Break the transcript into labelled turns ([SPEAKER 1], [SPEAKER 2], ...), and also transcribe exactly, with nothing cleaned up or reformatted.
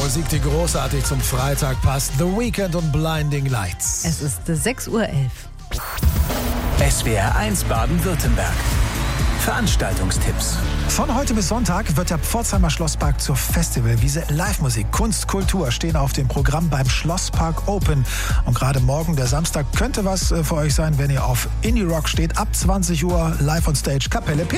[SPEAKER 1] Musik, die großartig zum Freitag passt. The Weeknd und Blinding Lights.
[SPEAKER 2] Es ist sechs Uhr elf.
[SPEAKER 3] S W R eins Baden-Württemberg. Veranstaltungstipps.
[SPEAKER 1] Von heute bis Sonntag wird der Pforzheimer Schlosspark zur Festivalwiese. Live-Musik, Kunst, Kultur stehen auf dem Programm beim Schlosspark Open. Und gerade morgen, der Samstag, könnte was für euch sein, wenn ihr auf Indie Rock steht. Ab zwanzig Uhr live on stage Kapelle Peter.